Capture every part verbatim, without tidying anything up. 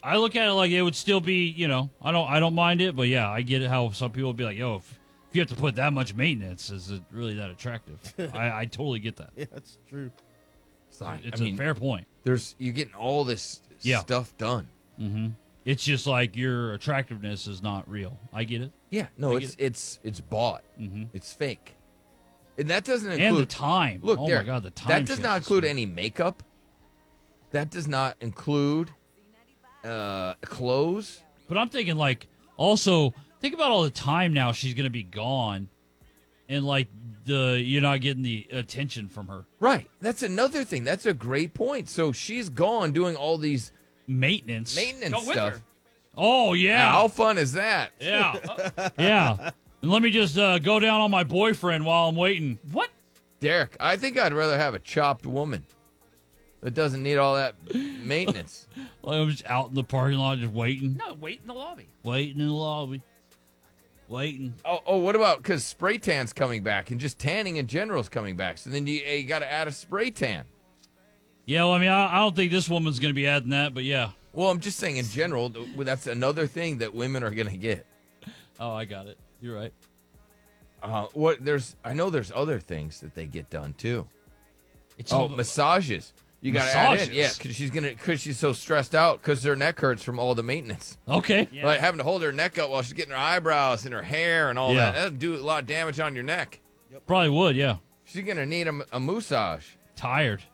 I look at it like it would still be, you know, I don't I don't mind it, but yeah, I get it how some people would be like, yo, if, if you have to put that much maintenance, is it really that attractive? I, I totally get that. Yeah, that's true. It's, not, It's I a mean, fair point. There's you're getting all this Yeah. stuff done. Mm-hmm. It's just like your attractiveness is not real. I get it. Yeah, no, I it's get it's it's bought. Mm-hmm. It's fake, and that doesn't include And the time. Look, oh Derek, my God, the time. that does shit not is include insane. any makeup. That does not include uh, clothes. But I'm thinking, like, also think about all the time now she's gonna be gone, and like the you're not getting the attention from her. Right. That's another thing. That's a great point. So she's gone doing all these Maintenance. maintenance Go with stuff. her. Oh yeah. How fun is that? Yeah. yeah. And let me just uh, go down on my boyfriend while I'm waiting. What? Derek, I think I'd rather have a chopped woman that doesn't need all that maintenance. Like, I'm just out in the parking lot just waiting, No, wait in the lobby. waiting in the lobby, waiting. Oh, oh, what about because spray tan's coming back and just tanning in general is coming back. So then you, you got to add a spray tan. Yeah, well, I mean, I, I don't think this woman's going to be adding that, but yeah. Well, I'm just saying in general, th- that's another thing that women are going to get. Oh, I got it. You're right. Uh, what there's, I know there's other things that they get done too. It's Oh, all- massages. You got to add in, Massages? yeah, because she's gonna, because she's so stressed out because her neck hurts from all the maintenance. okay. Yeah. Like having to hold her neck up while she's getting her eyebrows and her hair and all Yeah. that. That'll do a lot of damage on your neck. Probably would, yeah. She's gonna need a, a massage. Tired.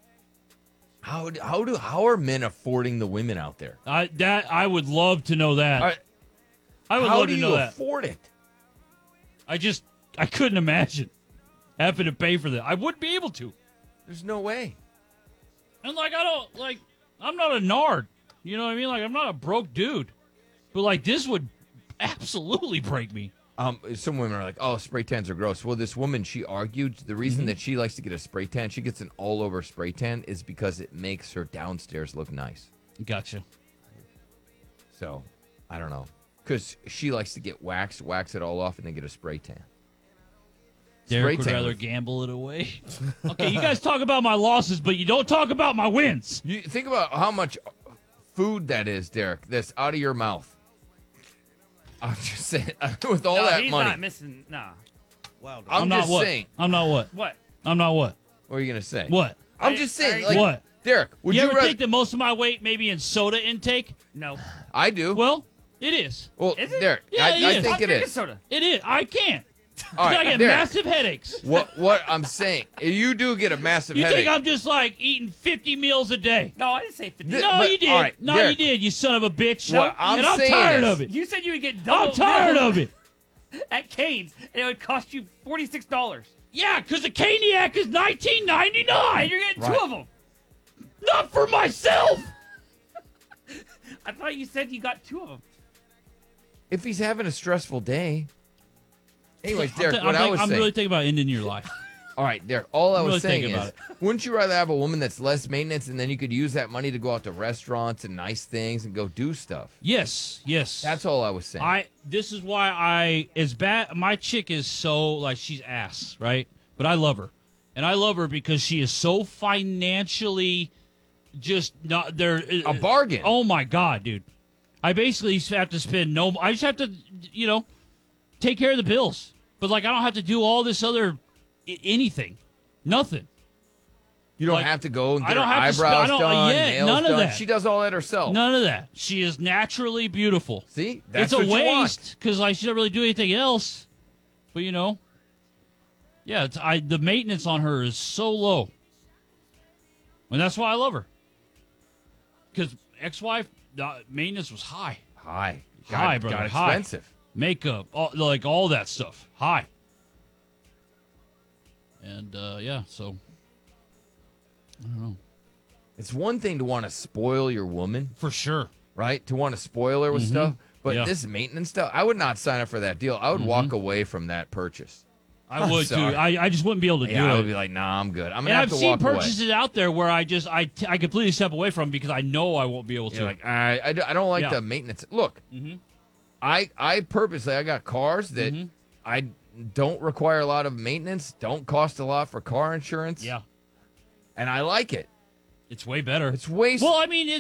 How do- how do how are men affording the women out there? I that I would love to know that. All right, I would how love do to you know that. afford it? I just I couldn't imagine having to pay for that. I wouldn't be able to. There's no way. And like I don't like I'm not a nard. You know what I mean? Like I'm not a broke dude. But like this would absolutely break me. Um, some women are like, "Oh, spray tans are gross." Well, this woman, she argued the reason Mm-hmm. that she likes to get a spray tan, she gets an all-over spray tan, is because it makes her downstairs look nice. Gotcha. So, I don't know, because she likes to get waxed, wax it all off, and then get a spray tan. Derek would tan rather with- gamble it away. Okay, you guys talk about my losses, but you don't talk about my wins. You think about how much food that is, Derek. That's out of your mouth. I'm just saying, with all no, that he's money. not missing. Nah. Wow. I'm, I'm not just what? saying. I'm not what? What? I'm not what? What are you gonna say? What? I'm I- just saying. I- Like, What? Derek, would you you, ever rather? think that most of my weight maybe in soda intake? No. I do. Well, it is. well, Is it? Derek, Yeah, I, it I is. think I'm it drinking is. soda. It is. I can't. All right, I get Derek, massive headaches. What what I'm saying, you do get a massive You headache. think I'm just like eating fifty meals a day? No, I didn't say fifty. Th- No, but- you did. all right, no, Derek. you did. You son of a bitch. What I'm and I'm saying tired is- of it. You said you would get double. I'm tired of it. At Cane's, and it would cost you forty-six dollars. Yeah, because the Caniac is nineteen ninety nine. And you're getting Right. two of them. Not for myself. I thought you said you got two of them. If he's having a stressful day. Anyways, Derek, I'm, what think- I was I'm saying. really thinking about ending your life. all right, Derek, all I I'm was really saying thinking is, about wouldn't you rather have a woman that's less maintenance and then you could use that money to go out to restaurants and nice things and go do stuff? Yes, yes. That's all I was saying. I. This is why I as bad. My chick is so like she's ass, right? But I love her, and I love her because she is so financially just not there. A bargain. Oh my god, dude! I basically have to spend no. I just have to, you know, take care of the bills. But like I don't have to do all this other I- anything, nothing. you don't like, have to go and I get don't her have to sp- eyebrows I don't- done, yeah, nails none of done. that. She does all that herself. None of that. She is naturally beautiful. See? That's it's a what you want. waste because like she doesn't really do anything else. But you know, yeah, it's, I the maintenance on her is so low, and that's why I love her. Because ex-wife uh, maintenance was high, High. Got, High, brother, Got high. expensive. makeup, all, like all that stuff, high. And uh, yeah, so I don't know It's one thing to want to spoil your woman, for sure. right? To want to spoil her with stuff. But Yeah. this maintenance stuff, I would not sign up for that deal. I would walk away from that purchase. I would too. sorry. I, I just wouldn't be able to Yeah, do I it. would be like, nah, I'm good. I'm And gonna have I've to seen walk away. purchases out there where I just I, t- I completely step away from because I know I won't be able to. You're like, I, I, do- I don't like Yeah. the maintenance. Look, Mhm. I, I purposely, I got cars that Mhm. I don't require a lot of maintenance, don't cost a lot for car insurance, yeah, and I like it. it's way better. It's way. Well, I mean,